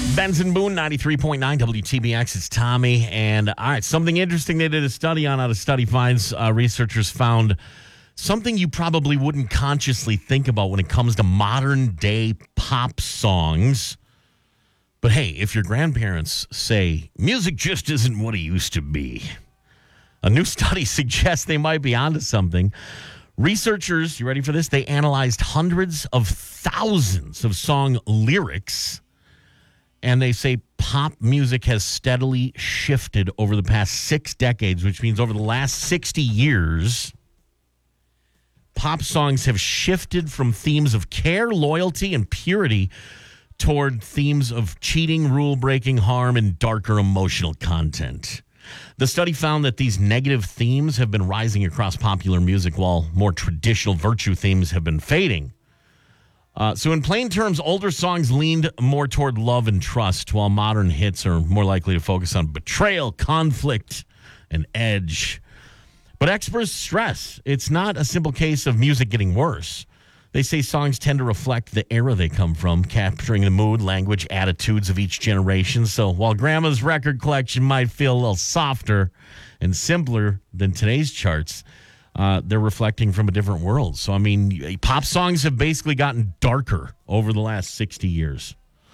Benson Boone, 93.9 WTBX. It's Tommy. And all right, something interesting they did a study on out of Study Finds. Researchers found something you probably wouldn't consciously think about when it comes to modern day pop songs. But hey, if your grandparents say music just isn't what it used to be, a new study suggests they might be onto something. Researchers, you ready for this? They analyzed hundreds of thousands of song lyrics, and they say pop music has steadily shifted over the past 6 decades, which means over the last 60 years, pop songs have shifted from themes of care, loyalty, and purity toward themes of cheating, rule-breaking, harm, and darker emotional content. The study found that these negative themes have been rising across popular music while more traditional virtue themes have been fading. So in plain terms, older songs leaned more toward love and trust, while modern hits are more likely to focus on betrayal, conflict, and edge. But experts stress it's not a simple case of music getting worse. They say songs tend to reflect the era they come from, capturing the mood, language, attitudes of each generation. So while Grandma's record collection might feel a little softer and simpler than today's charts, they're reflecting from a different world. So, I mean, pop songs have basically gotten darker over the last 60 years.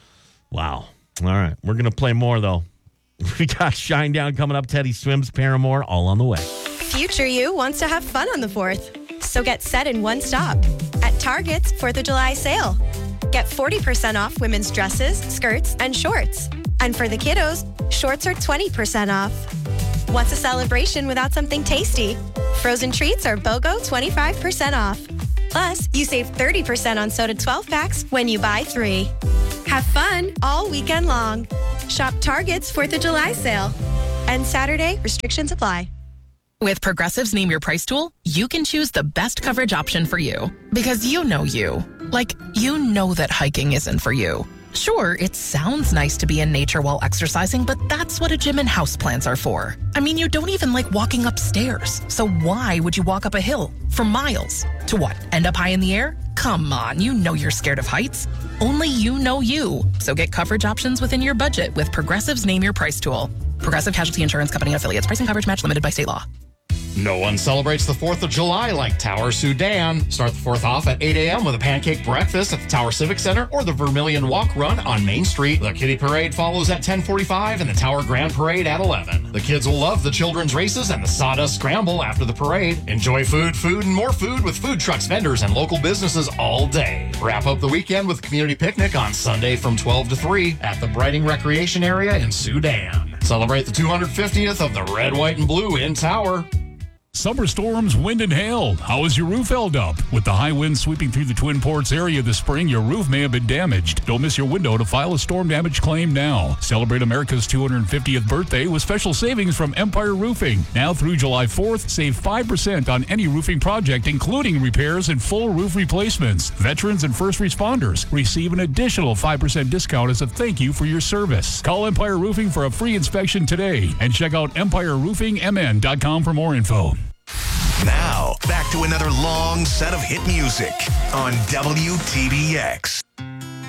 Wow. All right. We're going to play more, though. We got Shine Down coming up, Teddy Swims, Paramore, all on the way. Future you wants to have fun on the 4th. So get set in one stop at Target's 4th of July sale. Get 40% off women's dresses, skirts, and shorts. And for the kiddos, shorts are 20% off. What's a celebration without something tasty? Frozen treats are BOGO 25% off. Plus, you save 30% on soda 12-packs when you buy 3. Have fun all weekend long. Shop Target's 4th of July sale. And Saturday, restrictions apply. With Progressive's Name Your Price tool, you can choose the best coverage option for you. Because you know you. Like, you know that hiking isn't for you. Sure, it sounds nice to be in nature while exercising, but that's what a gym and houseplants are for. I mean, you don't even like walking upstairs. So why would you walk up a hill for miles? To what, end up high in the air? Come on, you know you're scared of heights. Only you know you. So get coverage options within your budget with Progressive's Name Your Price tool. Progressive Casualty Insurance Company and affiliates. Pricing coverage match limited by state law. No one celebrates the 4th of July like Tower Sudan. Start the 4th off at 8 a.m. with a pancake breakfast at the Tower Civic Center or the Vermilion Walk Run on Main Street. The Kitty Parade follows at 10:45 and the Tower Grand Parade at 11. The kids will love the children's races and the Sawdust Scramble after the parade. Enjoy food, and more food with food trucks, vendors, and local businesses all day. Wrap up the weekend with a community picnic on Sunday from 12 to 3 at the Brighting Recreation Area in Sudan. Celebrate the 250th of the Red, White, and Blue in Tower. Summer storms, wind, and hail. How is your roof held up? With the high winds sweeping through the Twin Ports area this spring, your roof may have been damaged. Don't miss your window to file a storm damage claim now. Celebrate America's 250th birthday with special savings from Empire Roofing. Now through July 4th, save 5% on any roofing project, including repairs and full roof replacements. Veterans and first responders receive an additional 5% discount as a thank you for your service. Call Empire Roofing for a free inspection today and check out EmpireRoofingMN.com for more info. Now, back to another long set of hit music on WTBX.